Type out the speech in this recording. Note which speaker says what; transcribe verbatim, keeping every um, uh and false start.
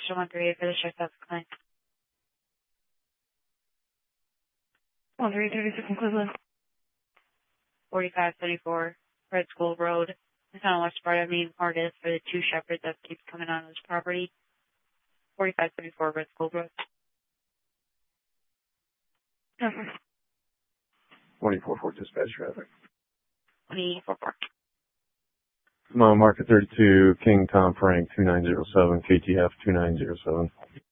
Speaker 1: Foster one three eight for the shift that's client.
Speaker 2: one three thirty-six in Cleveland.
Speaker 1: forty-five seventy-four Red School Road. It's on West part of me Artis for the two shepherds that keeps coming on this property. forty-five seventy-four Red School Road.
Speaker 2: Number.
Speaker 3: twenty-four four dispatch traffic.
Speaker 1: twenty-four four.
Speaker 3: Come on, market thirty-two, King Tom Frank two nine zero seven, K T F two nine zero seven.